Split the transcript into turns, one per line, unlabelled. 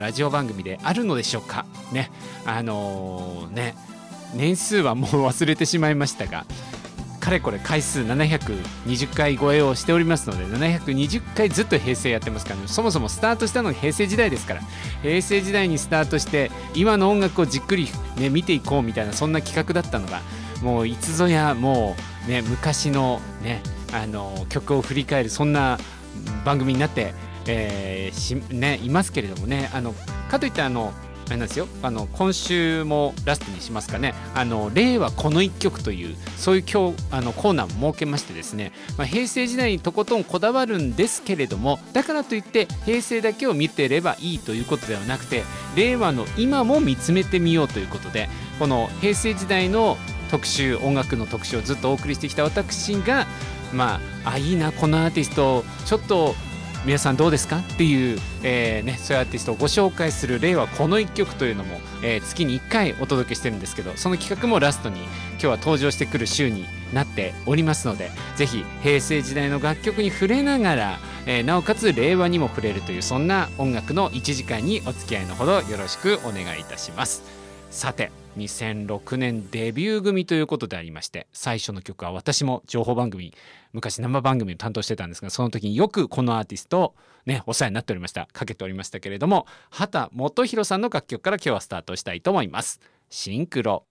ラジオ番組であるのでしょうかね。年数はもう忘れてしまいましたが、かれこれ回数720回超えをしておりますので、720回ずっと平成やってますからね。そもそもスタートしたのが平成時代ですから、平成時代にスタートして今の音楽をじっくり、ね、見ていこうみたいな、そんな企画だったのが、もういつぞやもう、ね、昔の、ね、曲を振り返るそんな番組になって、いますけれどもね。かといってあれなんですよ、今週もラストにしますかね、令和この一曲という、そういうコーナーも設けましてですね、平成時代にとことんこだわるんですけれども、だからといって平成だけを見てればいいということではなくて、令和の今も見つめてみようということで、この平成時代の特集、音楽の特集をずっとお送りしてきた私が、いいなこのアーティスト、ちょっと皆さんどうですかっていう、そういうアーティストをご紹介する令和この一曲というのも、月に1回お届けしてるんですけど、その企画もラストに今日は登場してくる週になっておりますので、ぜひ平成時代の楽曲に触れながら、なおかつ令和にも触れるという、そんな音楽の1時間にお付き合いのほどよろしくお願いいたします。さて、2006年デビュー組ということでありまして、最初の曲は私も情報番組、昔生番組を担当してたんですが、その時によくこのアーティストをね、お世話になっておりました、かけておりましたけれども、畑基博さんの楽曲から今日はスタートしたいと思います。シンクロ。